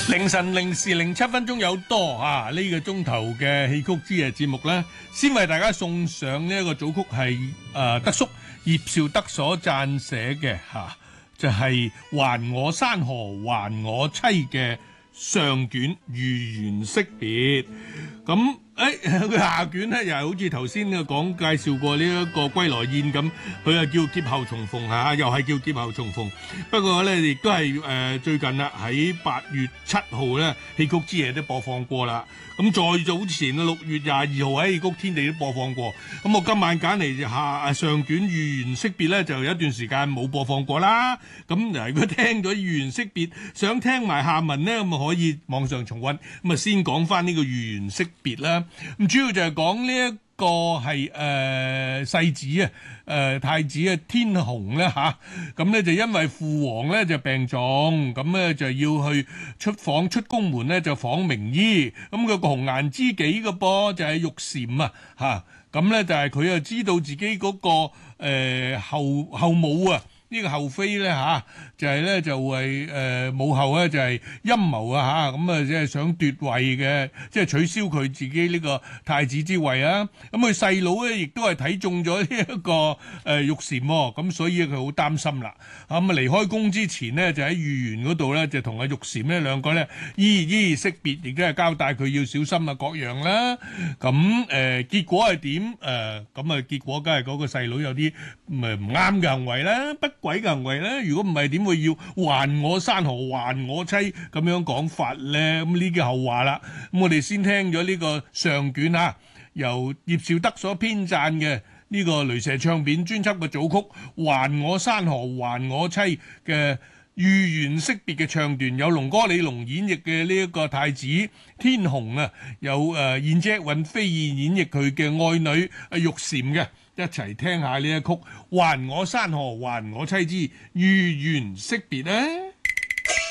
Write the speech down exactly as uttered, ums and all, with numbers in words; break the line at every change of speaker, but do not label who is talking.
凌晨零時零七分鐘有多啊！呢、這個鐘頭嘅戲曲之夜節目呢，先為大家送上呢一個組曲係誒、呃、德叔葉紹德所撰寫嘅吓，就係、是、還我山河還我妻嘅上卷豫園惜別。咁誒佢下卷呢，又係好似頭先嘅講介紹過呢一個歸來宴咁，佢係叫劫後重逢嚇，又係叫劫後重逢。不過咧，亦都係誒、呃、最近啦，喺八月七號咧，戲曲之夜都播放過啦。咁再早前六月廿二號喺戲曲天地都播放過。咁我今晚揀嚟下上卷豫園惜別咧，就有一段時間冇播放過啦。咁嗱，如果聽咗豫園惜別，想聽埋下文咧，咁啊可以網上重溫。咁啊，先講翻呢個豫園惜別啦。咁主要就係講呢一個係誒世子啊，誒、呃、太子啊天虹咧嚇，咁咧就因為父王咧就病重，咁咧就要去出訪出宮門咧就訪名醫，咁佢個紅顏知己嘅噃就係玉蟾啊嚇，咁咧就係佢啊知道自己嗰、那個誒、呃、後後母啊。呢個後妃咧嚇，就係咧就係誒母后咧就係陰謀啊嚇，咁啊即係想奪位嘅，即係取消佢自己呢個太子之位啊。咁佢細佬咧亦都係睇中咗呢一個誒玉蟾喎，咁所以佢好擔心啦。咁啊離開宮之前呢，就喺豫園嗰度咧就同阿玉蟾呢兩個咧依依惜別，亦都係交代佢要小心啊各樣啦。咁誒結果係點誒？咁啊結果梗係嗰個細佬有啲唔係唔啱嘅行為啦，不鬼嘅行為咧，如果唔係點會要還我山河還我妻咁樣講法咧？咁呢個後話啦。咁我哋先聽咗呢個上卷啊，由葉紹德所編撰嘅呢個雷蛇唱片專輯嘅組曲《還我山河還我妻》嘅豫園惜別嘅唱段，有龍哥李龍演繹嘅呢一個太子天虹啊，有誒燕姐尹飛燕演繹佢嘅愛女阿玉蟾嘅。一齊聽下呢一曲《還我山河還我妻之豫園惜別》咧。